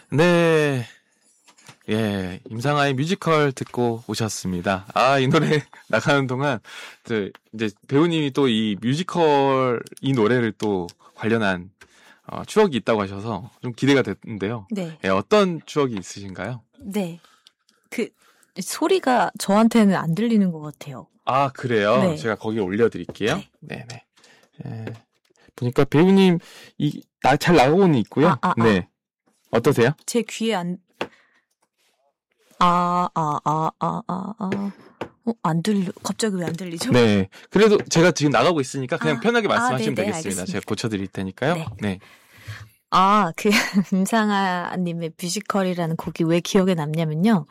네, 예, 임상아의 뮤지컬 듣고 오셨습니다. 아, 이 노래 나가는 동안, 이제 배우님이 또 이 뮤지컬, 이 노래를 또 관련한, 추억이 있다고 하셔서 좀 기대가 됐는데요. 네. 예, 어떤 추억이 있으신가요? 네. 소리가 저한테는 안 들리는 것 같아요. 아, 그래요? 네. 제가 거기 올려드릴게요. 네. 네네. 예, 보니까 배우님, 잘 나가고는 있고요. 네. 어떠세요? 제 귀에 안 들려. 갑자기 왜 안 들리죠? 네. 그래도 제가 지금 나가고 있으니까 그냥 편하게 말씀하시면 네네, 되겠습니다. 알겠습니다. 제가 고쳐드릴 테니까요. 네. 네. 임상아님의 뮤지컬이라는 곡이 왜 기억에 남냐면요.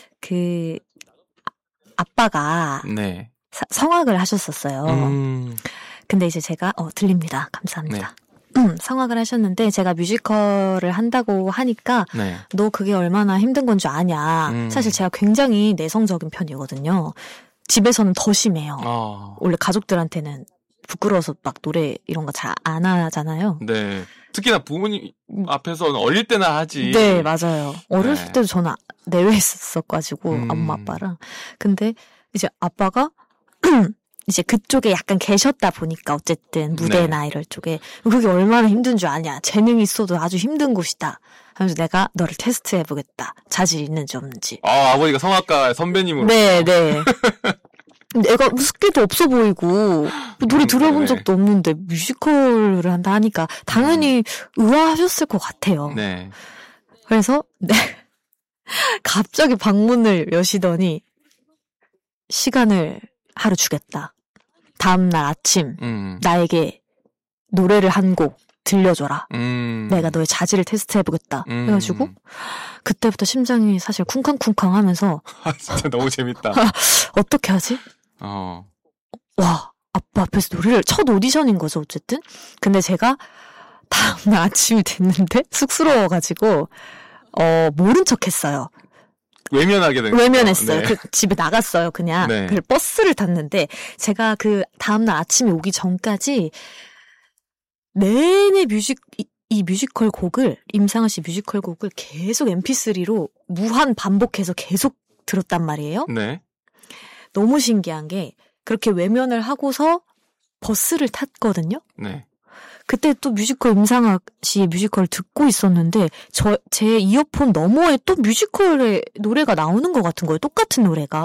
아빠가 네. 성악을 하셨었어요. 근데 이제 제가, 들립니다. 감사합니다. 성악을 하셨는데 제가 뮤지컬을 한다고 하니까 네. 너 그게 얼마나 힘든 건 줄 아냐. 사실 제가 굉장히 내성적인 편이거든요. 집에서는 더 심해요. 원래 가족들한테는 부끄러워서 막 노래 이런 거 잘 안 하잖아요. 네. 특히나 부모님 앞에서는 어릴 때나 하지. 네, 맞아요. 어렸을 네. 때도 저는 내외에 있었어가지고 엄마 아빠랑. 근데 이제 아빠가 이제 그쪽에 약간 계셨다 보니까 어쨌든 무대나 이럴 쪽에 그게 얼마나 힘든 줄 아냐. 재능이 있어도 아주 힘든 곳이다. 하면서 내가 너를 테스트해보겠다. 자질 있는지 없는지. 아버지가 성악가 선배님으로. 네. 내가 스킬도 없어 보이고 노래 들어본 적도 없는데 뮤지컬을 한다 하니까 당연히 의아하셨을 것 같아요. 네. 그래서 갑자기 방문을 여시더니 시간을 하루 주겠다. 다음날 아침 나에게 노래를 한 곡 들려줘라. 내가 너의 자질을 테스트해보겠다. 해가지고 그때부터 심장이 사실 쿵쾅쿵쾅 하면서 진짜 너무 재밌다. 어떻게 하지? 와, 아빠 앞에서 노래를 첫 오디션인 거죠, 어쨌든. 근데 제가 다음날 아침이 됐는데 쑥스러워가지고 모른 척했어요. 외면하게 된 거예요. 외면했어요. 네. 집에 나갔어요, 그냥. 네. 그 버스를 탔는데 제가 그 다음날 아침에 오기 전까지 내내 이 뮤지컬 곡을, 임상아 씨 뮤지컬 곡을 계속 mp3로 무한 반복해서 계속 들었단 말이에요. 네. 너무 신기한 게 그렇게 외면을 하고서 버스를 탔거든요. 네. 그때 또 임상아 씨의 뮤지컬 듣고 있었는데 제 이어폰 너머에 또 뮤지컬의 노래가 나오는 것 같은 거예요. 똑같은 노래가.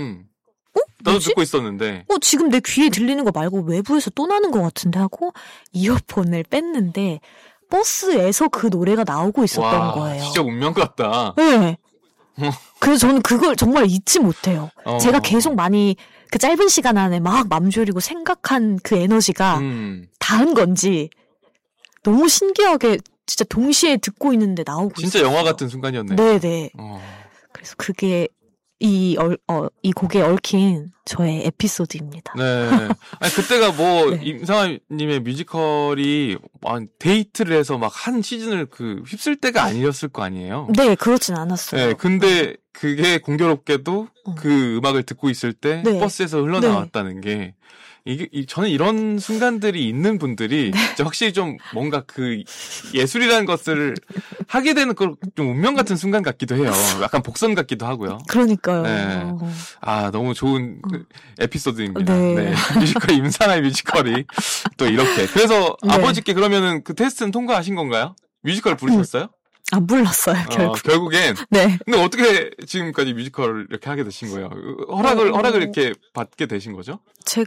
나도 뭐지? 듣고 있었는데. 지금 내 귀에 들리는 거 말고 외부에서 또 나는 것 같은데 하고 이어폰을 뺐는데 버스에서 그 노래가 나오고 있었던 거예요. 진짜 운명 같다. 네. 그래서 저는 그걸 정말 잊지 못해요. 제가 계속 많이 그 짧은 시간 안에 막 맘졸이고 생각한 그 에너지가 닿은 건지 너무 신기하게 진짜 동시에 듣고 있는데 나오고 진짜 있었어요. 영화 같은 순간이었네요. 네네. 그래서 그게 이 곡에 얽힌 저의 에피소드입니다. 네. 아니, 그때가 임상아님의 뮤지컬이 데이트를 해서 막 한 시즌을 휩쓸 때가 아니었을 거 아니에요? 네, 그렇진 않았어요. 네, 근데 그게 공교롭게도 그 음악을 듣고 있을 때 버스에서 흘러나왔다는 게 저는 이런 순간들이 있는 분들이 진짜 확실히 좀 뭔가 그 예술이라는 것을 하게 되는 좀 운명 같은 순간 같기도 해요. 약간 복선 같기도 하고요. 그러니까요. 네. 너무 좋은 에피소드입니다. 네. 뮤지컬, 임상아의 뮤지컬이 또 이렇게. 그래서 아버지께 그러면은 그 테스트는 통과하신 건가요? 뮤지컬 부르셨어요? 안 불렀어요, 결국엔. 네. 근데 어떻게 지금까지 뮤지컬을 이렇게 하게 되신 거예요? 허락을 이렇게 받게 되신 거죠?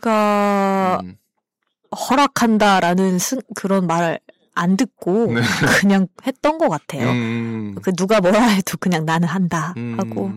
제가 허락한다라는 그런 말을 안 듣고 그냥 했던 것 같아요. 누가 뭐라 해도 그냥 나는 한다 하고.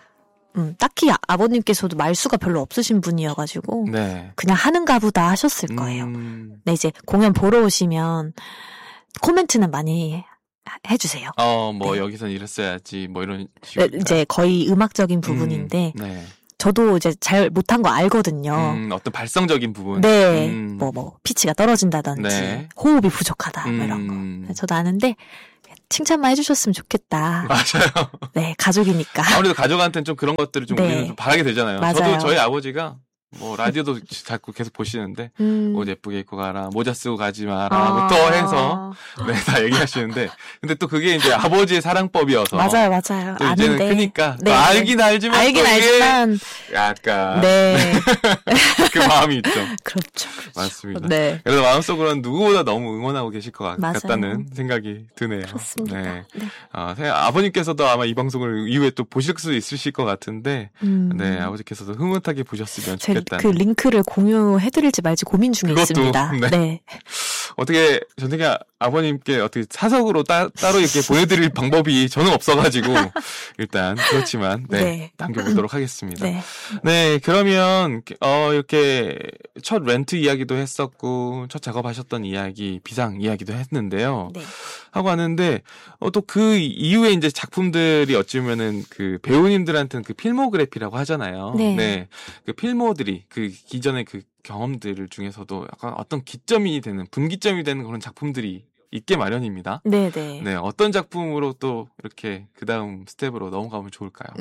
딱히 아버님께서도 말수가 별로 없으신 분이어가지고 그냥 하는가 보다 하셨을 거예요. 네, 이제 공연 보러 오시면 코멘트는 많이 해주세요. 네. 여기선 이랬어야지, 이런 식으로. 이제 거의 음악적인 부분인데, 저도 이제 잘 못한 거 알거든요. 어떤 발성적인 부분. 네. 피치가 떨어진다든지, 호흡이 부족하다, 이런 거. 저도 아는데, 칭찬만 해주셨으면 좋겠다. 맞아요. 네, 가족이니까. 아무래도 가족한테는 좀 그런 것들을 좀 우리는 좀 바라게 되잖아요. 맞아요. 저도 저희 아버지가 뭐 라디오도 자꾸 계속 보시는데 옷 예쁘게 입고 가라, 모자 쓰고 가지 마라부터 해서 네, 다 얘기하시는데 근데 또 그게 이제 아버지의 사랑법이어서 맞아요. 또 이제는 크니까 네. 알긴 알지만 약간 네. 그 마음이 있죠. 그렇죠. 맞습니다. 네. 그래서 마음속으로는 누구보다 너무 응원하고 계실 것 맞아요. 같다는 생각이 드네요. 그렇습니다. 네. 네. 아버님께서도 아마 이 방송을 이후에 또 보실 수 있으실 것 같은데 네, 아버지께서도 흐뭇하게 보셨으면 좋겠다. 그 링크를 공유해드릴지 말지 고민 중에 있습니다. 네. 네. 어떻게 전생에 아버님께 어떻게 사석으로 따로 이렇게 보내드릴 방법이 저는 없어가지고 일단 그렇지만 네. 남겨보도록 하겠습니다. 네. 네, 그러면 이렇게 첫 렌트 이야기도 했었고 첫 작업하셨던 이야기, 비상 이야기도 했는데요. 네. 하고 하는데 또 그 이후에 이제 작품들이 어찌보면은 그 배우님들한테는 그 필모그래피라고 하잖아요. 네. 그 필모들이 그 기존의 그 경험들 중에서도 약간 어떤 기점이 되는 분기점이 되는 그런 작품들이 있게 마련입니다. 네네. 네, 어떤 작품으로 또 이렇게 그 다음 스텝으로 넘어가면 좋을까요?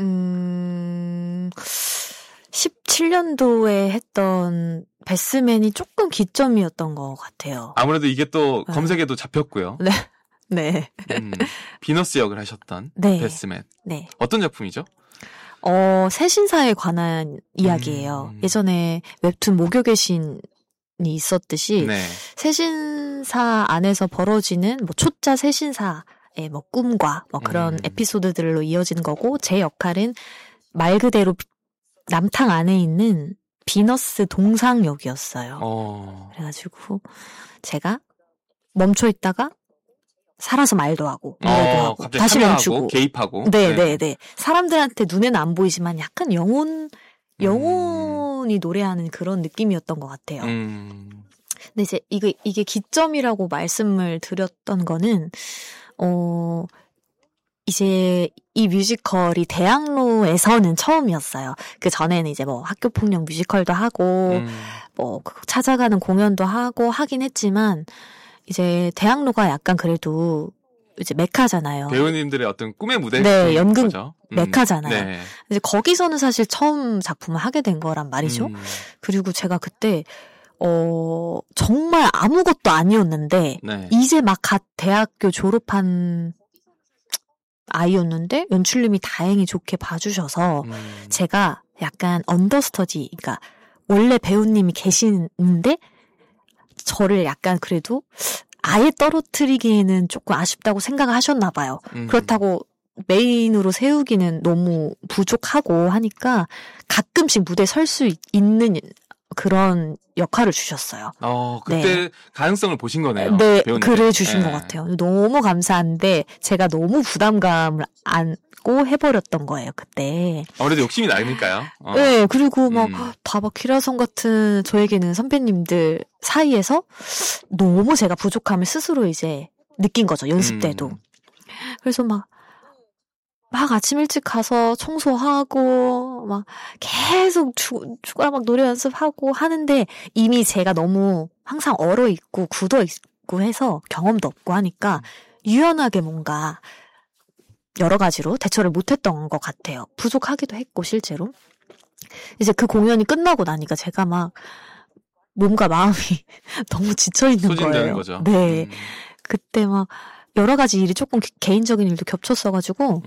17년도에 했던 배스맨이 조금 기점이었던 것 같아요. 아무래도 이게 또 검색에도 잡혔고요. 네. 네. 비너스 역을 하셨던 네. 배스맨. 네. 어떤 작품이죠? 새신사에 관한 이야기예요. 예전에 웹툰 목욕의 신이 있었듯이 네. 새신사 안에서 벌어지는 뭐 초짜 새신사의 뭐 꿈과 뭐 그런 에피소드들로 이어지는 거고 제 역할은 말 그대로 남탕 안에 있는 비너스 동상역이었어요. 그래가지고 제가 멈춰 있다가 살아서 말도 하고 노래도 하고 다시 멈추고 개입하고 네네네 사람들한테 눈에는 안 보이지만 약간 영혼이 노래하는 그런 느낌이었던 것 같아요. 근데 이제 이게 기점이라고 말씀을 드렸던 거는 이제 이 뮤지컬이 대학로에서는 처음이었어요. 그 전에는 이제 뭐 학교 폭력 뮤지컬도 하고 뭐 찾아가는 공연도 하고 하긴 했지만. 이제 대학로가 약간 그래도 이제 메카잖아요. 배우님들의 어떤 꿈의 무대. 네, 연극 거죠. 메카잖아요. 네. 이제 거기서는 사실 처음 작품을 하게 된 거란 말이죠. 그리고 제가 그때 정말 아무것도 아니었는데 네. 이제 막 갓 대학교 졸업한 아이였는데 연출님이 다행히 좋게 봐주셔서 제가 약간 언더스터디, 그러니까 원래 배우님이 계시는데 저를 약간 그래도 아예 떨어뜨리기에는 조금 아쉽다고 생각을 하셨나 봐요. 그렇다고 메인으로 세우기는 너무 부족하고 하니까 가끔씩 무대에 설 수 있는 그런 역할을 주셨어요. 그때 네. 가능성을 보신 거네요. 네, 배우님. 그래 주신 것 같아요. 너무 감사한데 제가 너무 부담감을 안고 해버렸던 거예요, 그때. 아무래도 욕심이 나니까요. 네, 그리고 막 기라성 같은 저에게는 선배님들 사이에서 너무 제가 부족함을 스스로 이제 느낀 거죠, 연습 때도. 그래서 막 아침 일찍 가서 청소하고, 막 계속 죽어라 막 노래 연습하고 하는데 이미 제가 너무 항상 얼어있고 굳어있고 해서 경험도 없고 하니까 유연하게 뭔가 여러 가지로 대처를 못했던 것 같아요. 부족하기도 했고, 실제로. 이제 그 공연이 끝나고 나니까 제가 막 몸과 마음이 너무 지쳐있는 소진되는 거예요. 거죠. 네. 그때 막 여러 가지 일이 조금 개인적인 일도 겹쳤어가지고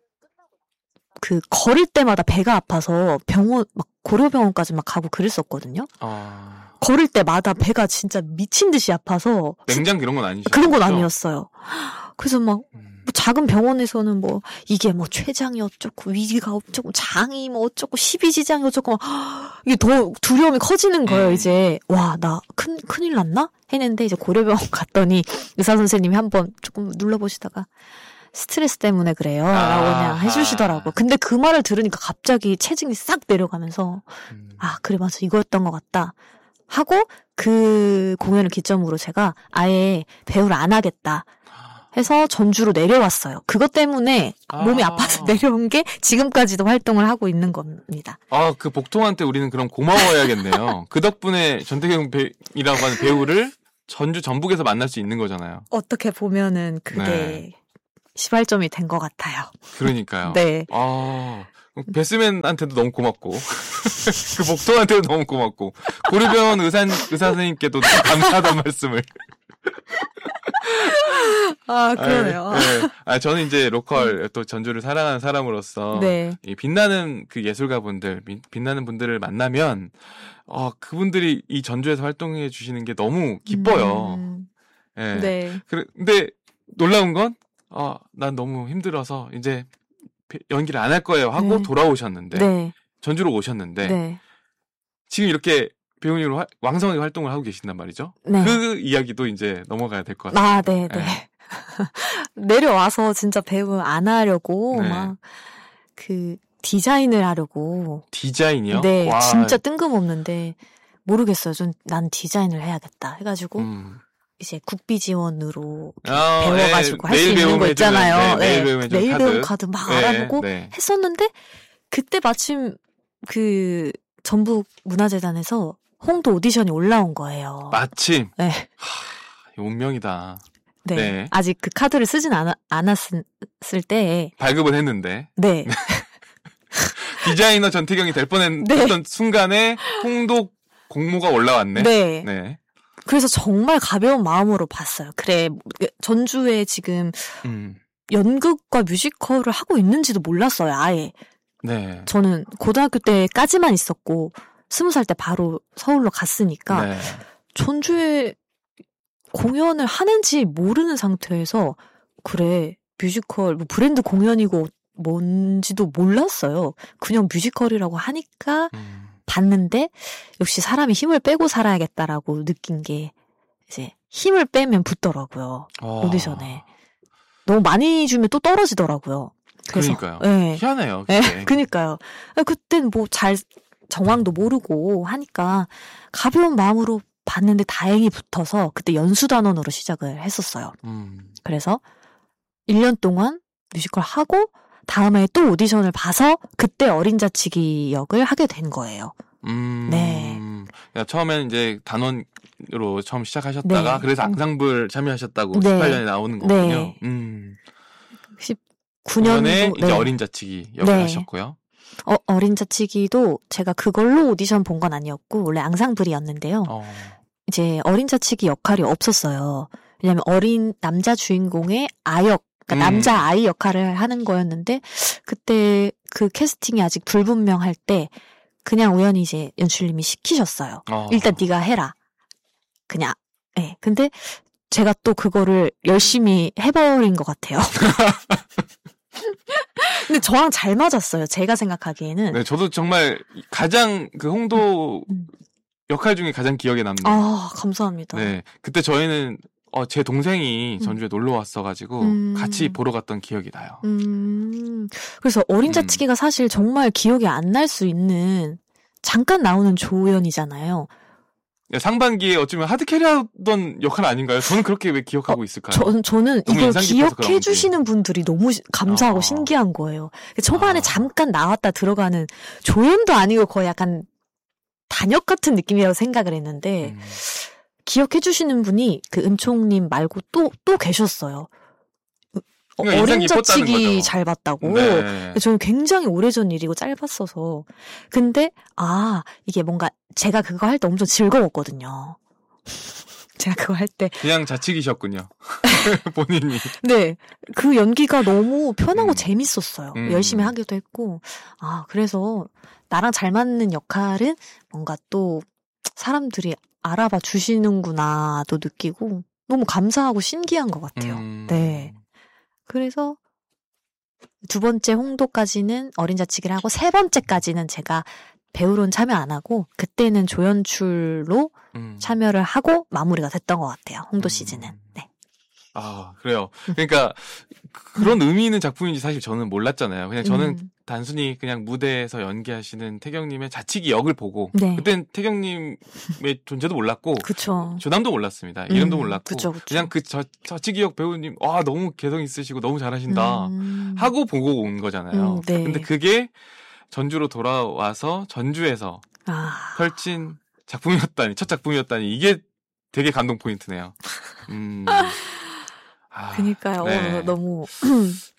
그 걸을 때마다 배가 아파서 병원 막 고려병원까지 막 가고 그랬었거든요. 걸을 때마다 배가 진짜 미친 듯이 아파서 맹장 이런 건 아니죠? 그런 건 아니었어요. 그래서 막 작은 병원에서는 뭐 이게 뭐 췌장이 어쩌고 위가 어쩌고 장이 뭐 어쩌고 십이지장이 어쩌고 막 이게 더 두려움이 커지는 거예요. 이제 와 나 큰일 났나 했는데 이제 고려병원 갔더니 의사 선생님이 한번 조금 눌러보시다가 스트레스 때문에 그래요 라고 그냥 해주시더라고. 근데 그 말을 들으니까 갑자기 체증이 싹 내려가면서 그래 맞아 이거였던 것 같다 하고 그 공연을 기점으로 제가 아예 배우를 안 하겠다 해서 전주로 내려왔어요. 그것 때문에 몸이 아파서 내려온 게 지금까지도 활동을 하고 있는 겁니다. 그 복통한테 우리는 그럼 고마워해야겠네요. 그 덕분에 전태경이라고 하는 배우를 전주 전북에서 만날 수 있는 거잖아요. 어떻게 보면은 그게 시발점이 된 것 같아요. 그러니까요. 네. 배스맨한테도 너무 고맙고 그 복통한테도 너무 고맙고 고려병원 의사 선생님께도 감사하다는 말씀을. 아, 그러네요. 네. 저는 이제 로컬 또 전주를 사랑하는 사람으로서 네. 이 빛나는 그 예술가분들, 빛나는 분들을 만나면 그분들이 이 전주에서 활동해 주시는 게 너무 기뻐요. 네. 네. 근데 놀라운 건 난 너무 힘들어서 이제 연기를 안 할 거예요 하고 돌아오셨는데 네. 전주로 오셨는데 네. 지금 이렇게 배우님으로 왕성하게 활동을 하고 계신단 말이죠. 네. 그 이야기도 이제 넘어가야 될 것 같아요. 네. 내려와서 진짜 배우 안 하려고 막 디자인을 하려고. 디자인이요? 네, 와. 진짜 뜬금없는데 모르겠어요. 난 디자인을 해야겠다 해가지고 이제 국비 지원으로 배워가지고 할 수 있는 거 있잖아요. 매일 배움 카드 막 알아보고 했었는데 그때 마침 그 전북 문화재단에서 홍도 오디션이 올라온 거예요. 마침? 네. 운명이다. 네. 아직 그 카드를 쓰진 않았을 때. 발급은 했는데. 네. 디자이너 전태경이 될 뻔했던 순간에 홍도 공모가 올라왔네. 네. 그래서 정말 가벼운 마음으로 봤어요. 그래, 전주에 지금 연극과 뮤지컬을 하고 있는지도 몰랐어요, 아예. 네. 저는 고등학교 때까지만 있었고 20살 때 바로 서울로 갔으니까 전주에 공연을 하는지 모르는 상태에서 그래, 뮤지컬 뭐 브랜드 공연이고 뭔지도 몰랐어요. 그냥 뮤지컬이라고 하니까 봤는데 역시 사람이 힘을 빼고 살아야겠다라고 느낀 게 이제 힘을 빼면 붙더라고요. 오디션에. 너무 많이 주면 또 떨어지더라고요. 그래서, 그러니까요. 네. 희한해요. 네, 그러니까요. 그때는 뭐 정황도 모르고 하니까 가벼운 마음으로 봤는데 다행히 붙어서 그때 연수단원으로 시작을 했었어요. 그래서 1년 동안 뮤지컬 하고 다음에 또 오디션을 봐서 그때 어린 자치기 역을 하게 된 거예요. 네. 처음엔 이제 단원으로 처음 시작하셨다가 그래서 앙상블 참여하셨다고 18년에 나오는 거군요. 19년에 이제 어린 자치기 역을 하셨고요. 어린 자치기도 제가 그걸로 오디션 본 건 아니었고 원래 앙상블이었는데요. 이제 어린 자치기 역할이 없었어요. 왜냐하면 어린 남자 주인공의 아역, 그러니까 남자 아이 역할을 하는 거였는데 그때 그 캐스팅이 아직 불분명할 때 그냥 우연히 이제 연출님이 시키셨어요. 일단 네가 해라. 그냥. 네. 근데 제가 또 그거를 열심히 해버린 것 같아요. 근데 저랑 잘 맞았어요. 제가 생각하기에는. 네, 저도 정말 가장 그 홍도 역할 중에 가장 기억에 남네요. 아, 감사합니다. 네. 그때 저희는 제 동생이 전주에 놀러 왔어가지고 같이 보러 갔던 기억이 나요. 그래서 어린 자치기가 사실 정말 기억이 안 날 수 있는 잠깐 나오는 조연이잖아요. 상반기에 어쩌면 하드캐리하던 역할 아닌가요? 저는 그렇게 왜 기억하고 있을까요? 저는 이걸 기억해 주시는 분들이 너무 감사하고 신기한 거예요. 초반에 잠깐 나왔다 들어가는 조연도 아니고 거의 약간 단역 같은 느낌이라고 생각을 했는데 기억해 주시는 분이 그 은총님 말고 또 계셨어요. 어린 자치기 잘 봤다고. 네. 저는 굉장히 오래전 일이고 짧았어서. 근데 이게 뭔가 제가 그거 할 때 엄청 즐거웠거든요. 제가 그거 할 때 그냥 자치기셨군요. 본인이. 네. 그 연기가 너무 편하고 재밌었어요. 열심히 하기도 했고. 그래서 나랑 잘 맞는 역할은 뭔가 또 사람들이 알아봐 주시는구나도 느끼고 너무 감사하고 신기한 것 같아요. 네. 그래서 두 번째 홍도까지는 어린 자치기를 하고 세 번째까지는 제가 배우로는 참여 안 하고 그때는 조연출로 참여를 하고 마무리가 됐던 것 같아요. 홍도 시즌은. 네. 그래요. 그러니까 그런 의미 있는 작품인지 사실 저는 몰랐잖아요. 그냥 저는 단순히 그냥 무대에서 연기하시는 태경님의 자치기 역을 보고 그땐 태경님의 존재도 몰랐고 그쵸. 조남도 몰랐습니다. 이름도 몰랐고 그쵸. 그냥 그 자치기 역 배우님 너무 개성 있으시고 너무 잘하신다 하고 보고 온 거잖아요. 네. 근데 그게 전주로 돌아와서 전주에서 펼친 작품이었다니, 첫 작품이었다니 이게 되게 감동 포인트네요. 그니까요. 네. 너무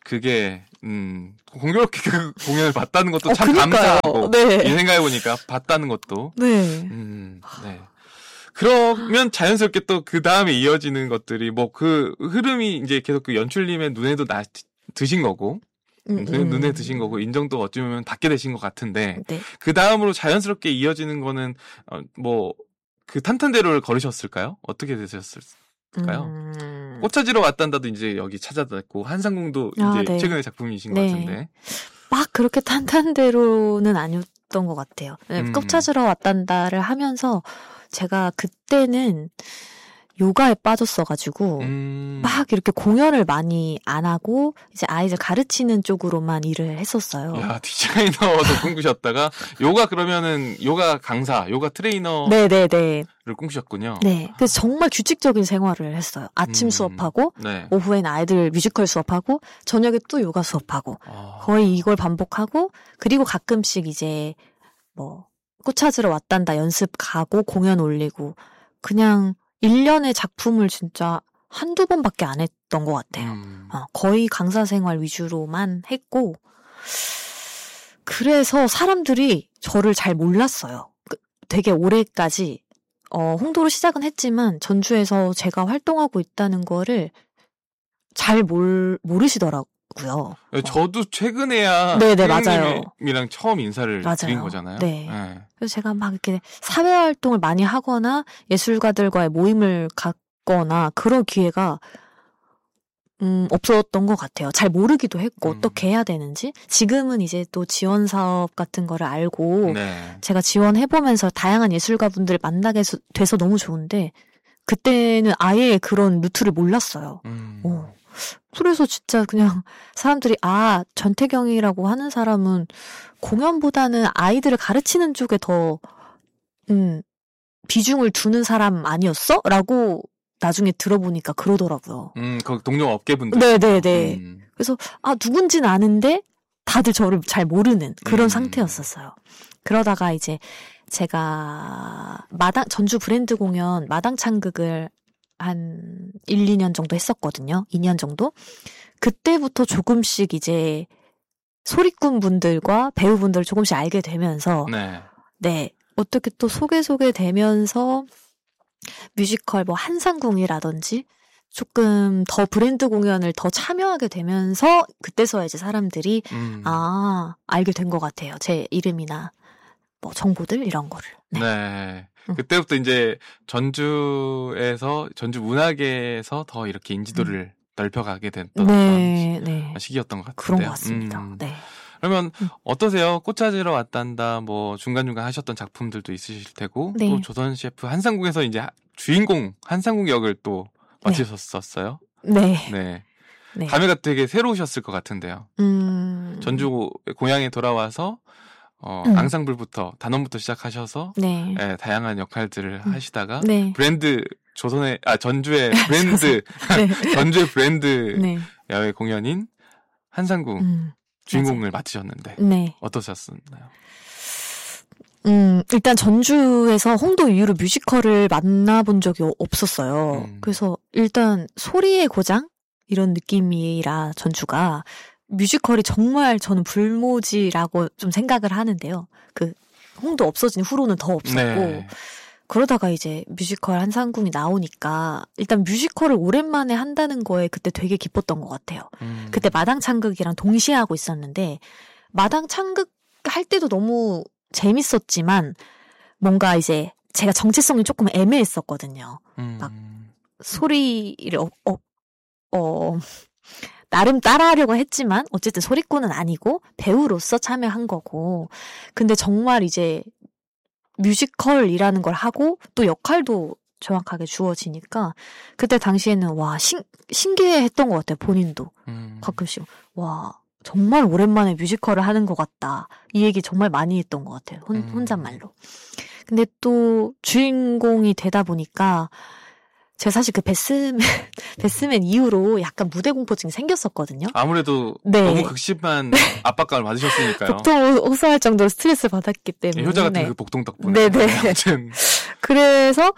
그게 공교롭게 그 공연을 봤다는 것도 참 감사하고 네. 이 생각해보니까 봤다는 것도 네. 네. 그러면 자연스럽게 또 그 다음에 이어지는 것들이 뭐 그 흐름이 이제 계속 그 연출님의 눈에도 드신 거고 눈에 드신 거고 인정도 어쩌면 받게 되신 것 같은데 네. 그 다음으로 자연스럽게 이어지는 거는 뭐 그 탄탄대로를 걸으셨을까요? 어떻게 되셨을까요? 꽃찾으러 왔단다도 이제 여기 찾아뵙고 한상궁도 이제 네. 최근의 작품이신 것 같은데 막 그렇게 탄탄대로는 아니었던 것 같아요. 꽃찾으러 왔단다를 하면서 제가 그때는 요가에 빠졌어가지고 막 이렇게 공연을 많이 안 하고 이제 아이들 가르치는 쪽으로만 일을 했었어요. 야, 디자이너도 꿈꾸셨다가 요가 그러면은 요가 강사, 요가 트레이너를 네네네. 꿈꾸셨군요. 네, 그래서 정말 규칙적인 생활을 했어요. 아침 수업하고 네. 오후에는 아이들 뮤지컬 수업하고 저녁에 또 요가 수업하고 거의 이걸 반복하고 그리고 가끔씩 이제 뭐 꽃 찾으러 왔단다 연습 가고 공연 올리고 그냥 1년의 작품을 진짜 한두 번밖에 안 했던 것 같아요. 거의 강사 생활 위주로만 했고 그래서 사람들이 저를 잘 몰랐어요. 되게 오래까지 홍도로 시작은 했지만 전주에서 제가 활동하고 있다는 거를 잘 모르시더라고요. 저도 최근에야 네네 맞아요. 이랑 처음 인사를 맞아요. 드린 거잖아요. 네. 그래서 제가 막 이렇게 사회 활동을 많이 하거나 예술가들과의 모임을 갖거나 그런 기회가 없었던 것 같아요. 잘 모르기도 했고 어떻게 해야 되는지 지금은 이제 또 지원 사업 같은 거를 알고 네. 제가 지원해보면서 다양한 예술가분들을 만나게 돼서 너무 좋은데 그때는 아예 그런 루트를 몰랐어요. 그래서 진짜 그냥 사람들이 전태경이라고 하는 사람은 공연보다는 아이들을 가르치는 쪽에 더 비중을 두는 사람 아니었어? 라고 나중에 들어보니까 그러더라고요. 거기 동료 업계분들. 네네네. 그래서 누군지는 아는데 다들 저를 잘 모르는 그런 상태였었어요. 그러다가 이제 제가 전주 브랜드 공연 마당 창극을 한 1, 2년 정도 했었거든요. 2년 정도. 그때부터 조금씩 이제 소리꾼 분들과 배우분들을 조금씩 알게 되면서 네. 어떻게 또 소개되면서 뮤지컬 뭐 한상궁이라든지 조금 더 브랜드 공연을 더 참여하게 되면서 그때서야 이제 사람들이 알게 된 것 같아요. 제 이름이나 뭐 정보들 이런 거를. 네. 그때부터 이제 전주 문학에서 더 이렇게 인지도를 넓혀가게 됐던 시기였던 것 같은데요. 그런 것 같습니다. 네. 그러면 어떠세요? 꽃 찾으러 왔단다 뭐 중간중간 하셨던 작품들도 있으실 테고 또 조선 셰프 한상궁에서 이제 주인공 한상궁 역을 또 맡으셨었어요. 네. 감회가 되게 새로우셨을 것 같은데요. 전주 고향에 돌아와서 앙상블부터 단원부터 시작하셔서 다양한 역할들을 하시다가 전주의 브랜드 전주의 브랜드 야외 공연인 한상궁 주인공을 맡으셨는데 어떠셨나요? 일단 전주에서 홍도 이후로 뮤지컬을 만나본 적이 없었어요. 그래서 일단 소리의 고장 이런 느낌이라 전주가 뮤지컬이 정말 저는 불모지라고 좀 생각을 하는데요. 그 홍도 없어진 후로는 더 없었고 그러다가 이제 뮤지컬 한상궁이 나오니까 일단 뮤지컬을 오랜만에 한다는 거에 그때 되게 기뻤던 것 같아요. 그때 마당 창극이랑 동시에 하고 있었는데 마당 창극 할 때도 너무 재밌었지만 뭔가 이제 제가 정체성이 조금 애매했었거든요. 막 소리를 나름 따라하려고 했지만 어쨌든 소리꾼은 아니고 배우로서 참여한 거고 근데 정말 이제 뮤지컬이라는 걸 하고 또 역할도 정확하게 주어지니까 그때 당시에는 신기해했던 것 같아요. 본인도 가끔씩 정말 오랜만에 뮤지컬을 하는 것 같다. 이 얘기 정말 많이 했던 것 같아요. 혼잣말로. 근데 또 주인공이 되다 보니까 제가 사실 그 배스맨 이후로 약간 무대 공포증이 생겼었거든요. 아무래도 너무 극심한 압박감을 받으셨으니까요. 복통 호소할 정도로 스트레스를 받았기 때문에. 효자 같은 그 복통 덕분에. 그래서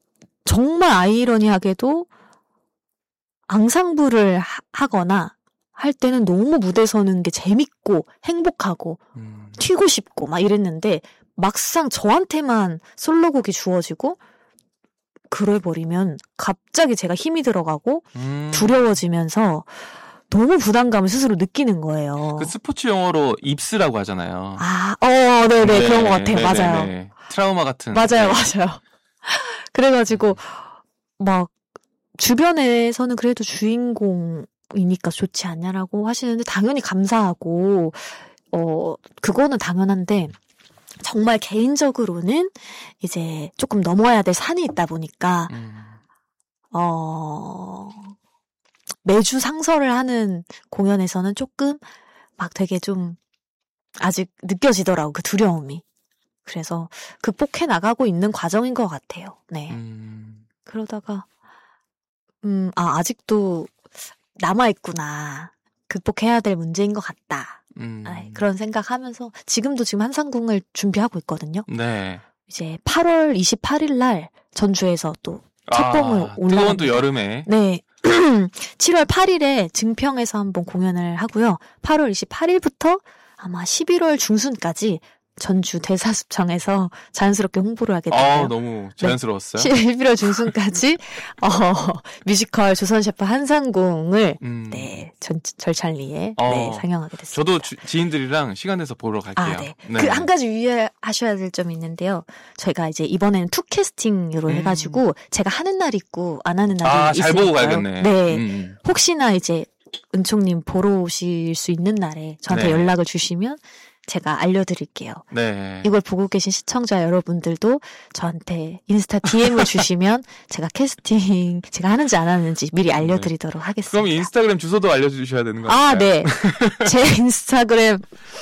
정말 아이러니하게도 앙상블을 하거나 할 때는 너무 무대 서는 게 재밌고 행복하고 튀고 싶고 막 이랬는데 막상 저한테만 솔로곡이 주어지고 그래버리면 갑자기 제가 힘이 들어가고 두려워지면서 너무 부담감을 스스로 느끼는 거예요. 그 스포츠 용어로 입스라고 하잖아요. 네네 네, 그런 것 같아요. 맞아요. 네네. 트라우마 같은. 맞아요. 그래가지고 막 주변에서는 그래도 주인공이니까 좋지 않냐라고 하시는데 당연히 감사하고 그거는 당연한데 정말 개인적으로는 이제 조금 넘어야 될 산이 있다 보니까 매주 상설을 하는 공연에서는 조금 막 되게 좀 아직 느껴지더라고 그 두려움이. 그래서 극복해 나가고 있는 과정인 것 같아요. 네. 그러다가 아직도 남아있구나. 극복해야 될 문제인 것 같다. 그런 생각하면서 지금 한상궁을 준비하고 있거든요. 네. 이제 8월 28일 날 전주에서 또 첫 봉을 올라갑니다. 뜨거운 또 여름에. 네. 7월 8일에 증평에서 한번 공연을 하고요. 8월 28일부터 아마 11월 중순까지 전주 대사습청에서 자연스럽게 홍보를 하게 됐고요. 너무 자연스러웠어요. 네. 11월 중순까지 뮤지컬 조선 셰프 한상궁을 네, 절찬리에 네, 상영하게 됐습니다. 저도 지인들이랑 시간 내서 보러 갈게요. 네. 네. 그 한 가지 유의하셔야 될 점이 있는데요. 저희가 이제 이번에는 투 캐스팅으로 해가지고 제가 하는 날 있고 안 하는 날이 있으니까요. 잘 보고 가야겠네. 네. 혹시나 이제 은총님 보러 오실 수 있는 날에 저한테 네. 연락을 주시면 제가 알려드릴게요. 네. 이걸 보고 계신 시청자 여러분들도 저한테 인스타 DM을 주시면 제가 캐스팅 제가 하는지 안 하는지 미리 알려드리도록 하겠습니다. 그럼 인스타그램 주소도 알려주셔야 되는 거 같아요. 네. 제 인스타그램은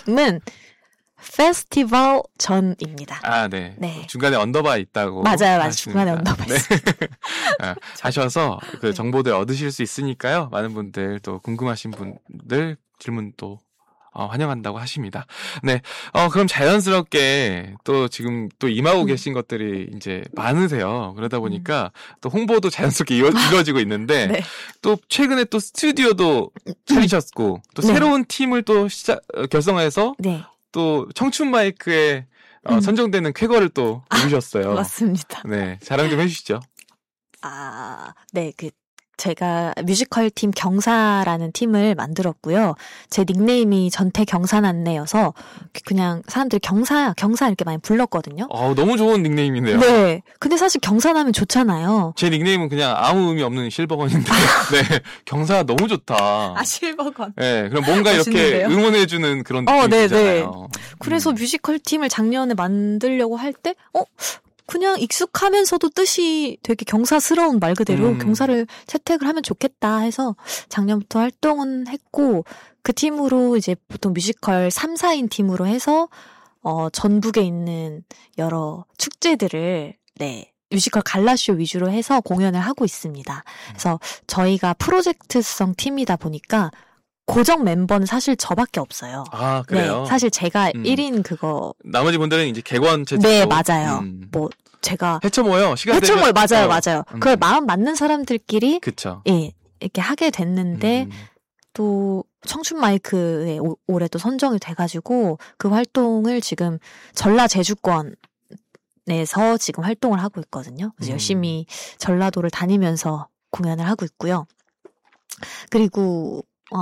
페스티벌 전입니다. 네. 네. 중간에 언더바 있다고. 맞아요. 중간에 언더바 있어요. 하셔서 그 정보들 얻으실 수 있으니까요. 많은 분들 또 궁금하신 분들 질문 또 환영한다고 하십니다. 네. 그럼 자연스럽게 또 지금 또 임하고 계신 것들이 이제 많으세요. 그러다 보니까 또 홍보도 자연스럽게 이루어지고 있는데 네. 또 최근에 또 스튜디오도 차리셨고 또 네. 새로운 팀을 또 결성해서 네. 또 청춘 마이크에 선정되는 쾌거를 또 이루셨어요. 맞습니다. 네. 자랑 좀 해주시죠. 네. 제가 뮤지컬 팀 경사라는 팀을 만들었고요. 제 닉네임이 전태 경사난내여서 그냥 사람들이 경사 이렇게 많이 불렀거든요. 너무 좋은 닉네임이네요. 네. 근데 사실 경사나면 좋잖아요. 제 닉네임은 그냥 아무 의미 없는 실버건인데, 네. 경사 너무 좋다. 실버건. 네. 그럼 뭔가 이렇게 응원해주는 그런 느낌이잖아요. 그래서 뮤지컬 팀을 작년에 만들려고 할 때, 그냥 익숙하면서도 뜻이 되게 경사스러운 말 그대로 경사를 채택을 하면 좋겠다 해서 작년부터 활동은 했고 그 팀으로 이제 보통 뮤지컬 3, 4인 팀으로 해서 전국에 있는 여러 축제들을 뮤지컬 갈라쇼 위주로 해서 공연을 하고 있습니다. 그래서 저희가 프로젝트성 팀이다 보니까 고정 멤버는 사실 저밖에 없어요. 그래요? 네, 사실 제가 1인 그거. 나머지 분들은 이제 객원체제로. 네, 맞아요. 제가. 해쳐 모여. 맞아요. 그걸 마음 맞는 사람들끼리. 그쵸. 예, 이렇게 하게 됐는데, 또 청춘 마이크에 올해 또 선정이 돼가지고, 그 활동을 지금 전라 제주권에서 지금 활동을 하고 있거든요. 그래서 열심히 전라도를 다니면서 공연을 하고 있고요. 그리고,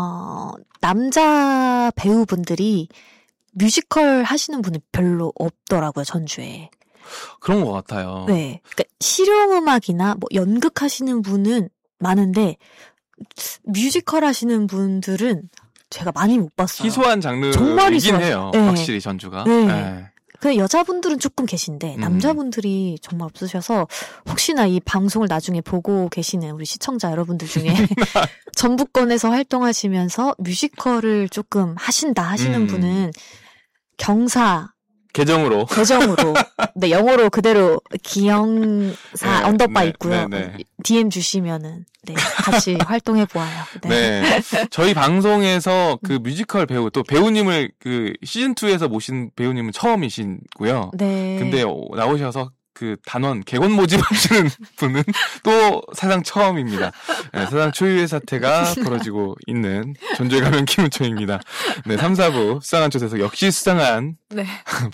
남자 배우분들이 뮤지컬 하시는 분이 별로 없더라고요, 전주에. 그런 것 같아요. 네. 그러니까 실용음악이나 연극 하시는 분은 많은데, 뮤지컬 하시는 분들은 제가 많이 못 봤어요. 희소한 장르이긴 해요. 네. 확실히 전주가. 네. 네. 그 여자분들은 조금 계신데 남자분들이 정말 없으셔서 혹시나 이 방송을 나중에 보고 계시는 우리 시청자 여러분들 중에 전북권에서 활동하시면서 뮤지컬을 조금 하시는 분은 경사 계정으로 네, 영어로 그대로 기영사 언더바 있고요. DM 주시면은 같이 활동해 보아요. 네. 저희 방송에서 그 뮤지컬 배우 또 배우님을 그 시즌 2에서 모신 배우님은 처음이시고요. 네. 근데 나오셔서 그 단원, 객원 모집하시는 분은 또 사상 처음입니다. 네, 사상 초유의 사태가 벌어지고 있는 존재가면 김은총입니다. 네, 3, 4부 수상한 촛에서 역시 수상한 네.